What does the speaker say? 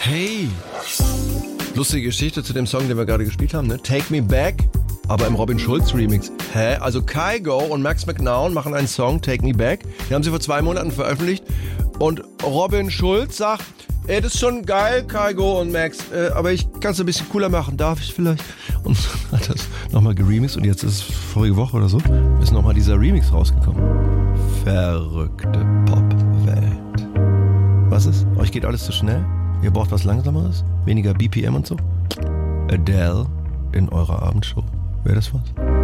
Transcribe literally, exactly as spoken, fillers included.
Hey, lustige Geschichte zu dem Song, den wir gerade gespielt haben, ne? Take Me Back, aber im Robin Schulz Remix. Hä? Also Kygo und Max McNown machen einen Song, Take Me Back. Den haben sie vor zwei Monaten veröffentlicht. Und Robin Schulz sagt, ey, das ist schon geil, Kygo und Max, äh, aber ich kann es ein bisschen cooler machen, darf ich vielleicht? Und hat das nochmal geremixed und jetzt ist es vorige Woche oder so, ist nochmal dieser Remix rausgekommen. Verrückte Popwelt. Was ist? Euch geht alles zu schnell? Ihr braucht was Langsameres? Weniger B P M und so? Adele in eurer Abendshow. Wäre das was?